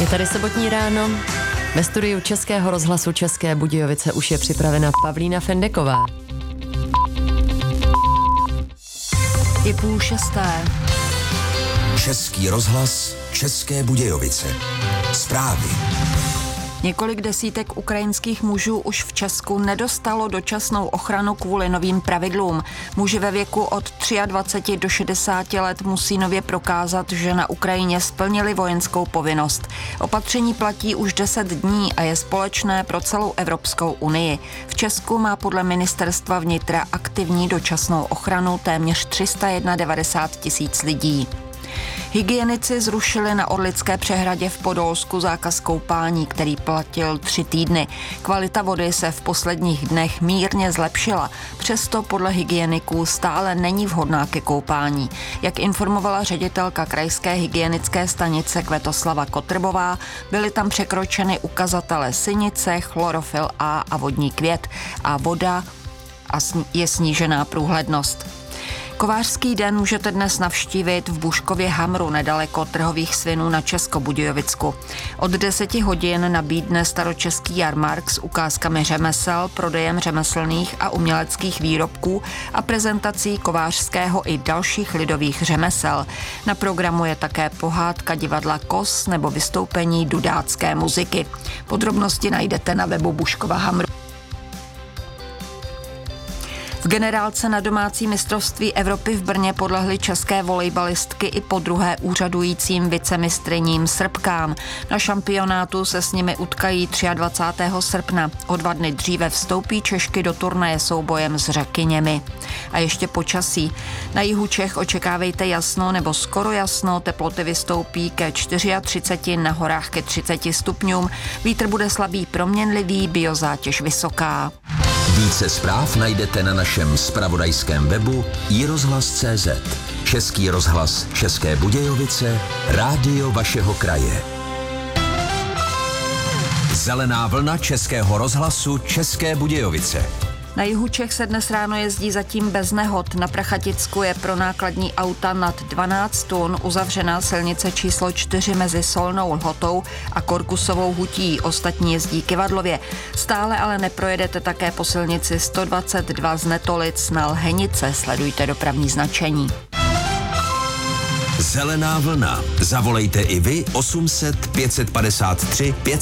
Je tady sobotní ráno. Ve studiu Českého rozhlasu České Budějovice už je připravena Pavlína Fendeková. Je 5:30. Český rozhlas České Budějovice. Zprávy. Několik desítek ukrajinských mužů už v Česku nedostalo dočasnou ochranu kvůli novým pravidlům. Muži ve věku od 23 do 60 let musí nově prokázat, že na Ukrajině splnili vojenskou povinnost. Opatření platí už 10 dní a je společné pro celou Evropskou unii. V Česku má podle ministerstva vnitra aktivní dočasnou ochranu téměř 391 000 lidí. Hygienici zrušili na Orlické přehradě v Podolsku zákaz koupání, který platil 3 týdny. Kvalita vody se v posledních dnech mírně zlepšila, přesto podle hygieniků stále není vhodná ke koupání. Jak informovala ředitelka krajské hygienické stanice Květoslava Kotrbová, byly tam překročeny ukazatele sinice, chlorofil A a vodní květ a voda je snížená průhlednost. Kovářský den můžete dnes navštívit v Buškově Hamru nedaleko Trhových svinů na Českobudějovicku. Od 10 hodin nabídne staročeský jarmark s ukázkami řemesel, prodejem řemeslných a uměleckých výrobků a prezentací kovářského i dalších lidových řemesel. Na programu je také pohádka divadla Kos nebo vystoupení dudácké muziky. Podrobnosti najdete na webu Buškova Hamru. V generálce na domácí mistrovství Evropy v Brně podlehly české volejbalistky i podruhé úřadujícím vicemistryním Srbkám. Na šampionátu se s nimi utkají 23. srpna. O 2 dny dříve vstoupí Češky do turnaje soubojem s Řekyněmi. A ještě počasí. Na jihu Čech očekávejte jasno nebo skoro jasno, teploty vystoupí ke 34, na horách ke 30 stupňům. Vítr bude slabý proměnlivý, biozátěž vysoká. Více zpráv najdete na našem zpravodajském webu iRozhlas.cz. Český rozhlas České Budějovice, rádio vašeho kraje. Zelená vlna Českého rozhlasu České Budějovice. Na jihu Čech se dnes ráno jezdí zatím bez nehod. Na Prachaticku je pro nákladní auta nad 12 tun uzavřená silnice číslo 4 mezi Solnou Lhotou a Korkusovou hutí. Ostatní jezdí kyvadlově. Stále ale neprojedete také po silnici 122 z Netolic na Lhenice. Sledujte dopravní značení. Zelená vlna. Zavolejte i vy 800 553 553.